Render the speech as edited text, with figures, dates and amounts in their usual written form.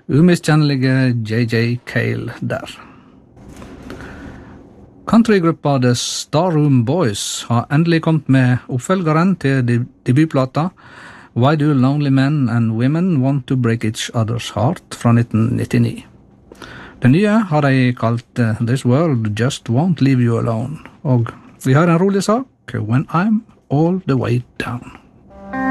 umiskjennelige J.J. Cale der. Countrygruppa The Starroom Boys har endelig kommet med oppfølgeren til debutplata Why Do Lonely Men and Women Want to Break Each Other's Heart fra 1999. Det nye har de kalt This World Just Won't Leave You Alone, og vi har en rolig sak, When I'm All the Way Down.